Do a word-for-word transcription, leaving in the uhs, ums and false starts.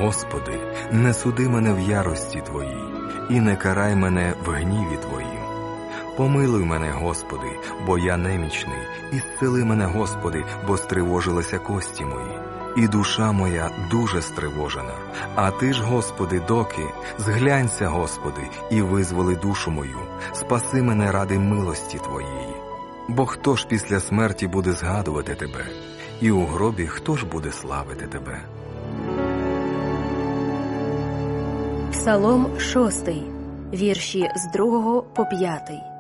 Господи, не суди мене в ярості Твоїй, і не карай мене в гніві Твоїм. Помилуй мене, Господи, бо я немічний, і зцели мене, Господи, бо стривожилися кості мої. І душа моя дуже стривожена. А Ти ж, Господи, доки, зглянься, Господи, і визволи душу мою, спаси мене ради милості Твоєї. Бо хто ж після смерті буде згадувати Тебе, і у гробі хто ж буде славити Тебе? Псалом шостий, вірші з другого по п'ятий.